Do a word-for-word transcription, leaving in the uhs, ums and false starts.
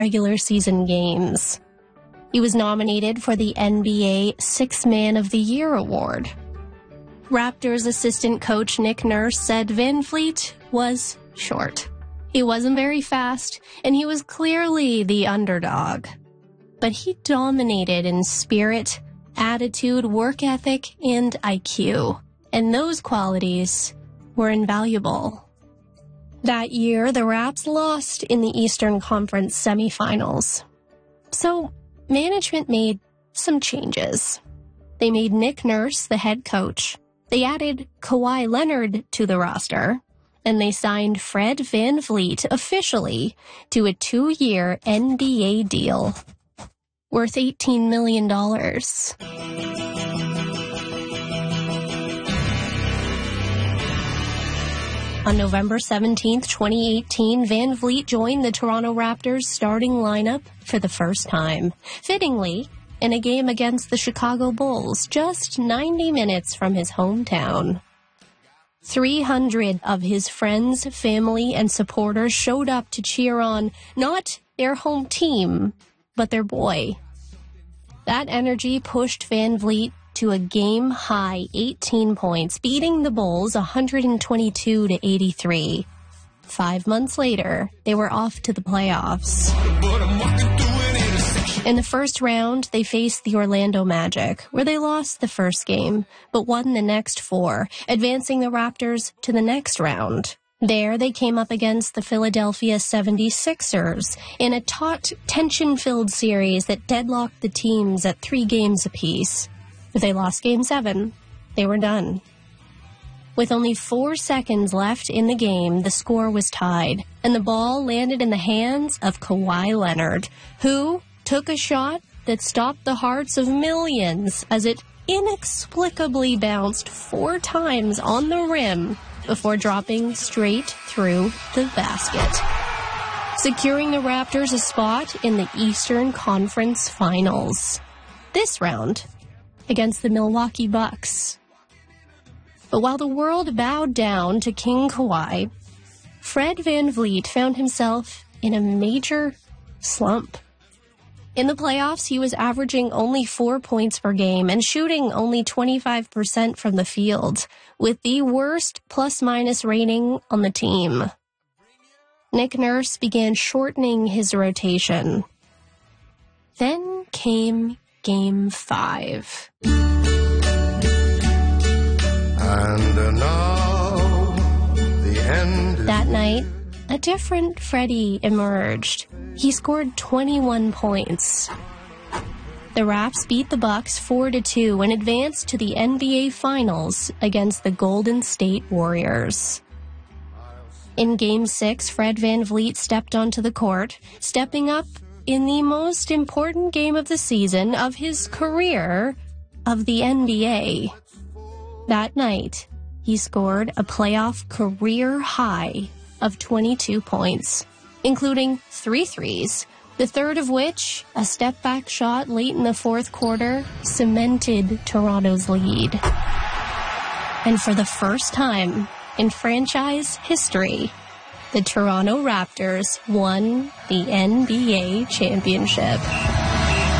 regular season games. He was nominated for the N B A Sixth Man of the Year award. Raptors assistant coach Nick Nurse said VanVleet was short. He wasn't very fast, and he was clearly the underdog. But he dominated in spirit, attitude, work ethic, and I Q. And those qualities were invaluable. That year, the Raps lost in the Eastern Conference semifinals. So, management made some changes. They made Nick Nurse the head coach. They added Kawhi Leonard to the roster. And they signed Fred VanVleet officially to a two-year N B A deal worth eighteen million dollars. On November seventeenth, twenty eighteen, VanVleet joined the Toronto Raptors starting lineup for the first time, fittingly in a game against the Chicago Bulls, just ninety minutes from his hometown. three hundred of his friends, family, and supporters showed up to cheer on not their home team, but their boy. That energy pushed VanVleet to a game-high eighteen points, beating the Bulls one twenty-two to eighty-three. Five months later, they were off to the playoffs. In the first round, they faced the Orlando Magic, where they lost the first game, but won the next four, advancing the Raptors to the next round. There, they came up against the Philadelphia seventy-sixers in a taut, tension-filled series that deadlocked the teams at three games apiece. If they lost Game seven, they were done. With only four seconds left in the game, the score was tied, and the ball landed in the hands of Kawhi Leonard, who took a shot that stopped the hearts of millions as it inexplicably bounced four times on the rim before dropping straight through the basket, securing the Raptors a spot in the Eastern Conference Finals. This round against the Milwaukee Bucks. But while the world bowed down to King Kawhi, Fred VanVleet found himself in a major slump. In the playoffs, he was averaging only four points per game and shooting only twenty-five percent from the field, with the worst plus-minus rating on the team. Nick Nurse began shortening his rotation. Then came Game five. And now, the end. That night, a different Freddie emerged. He scored twenty-one points. The Raps beat the Bucks four to two and advanced to the N B A Finals against the Golden State Warriors. In Game six, Fred VanVleet stepped onto the court, stepping up in the most important game of the season of his career of the N B A. That night, he scored a playoff career high of twenty-two points, including three threes, the third of which, a step-back shot late in the fourth quarter, cemented Toronto's lead. And for the first time in franchise history, the Toronto Raptors won the N B A championship.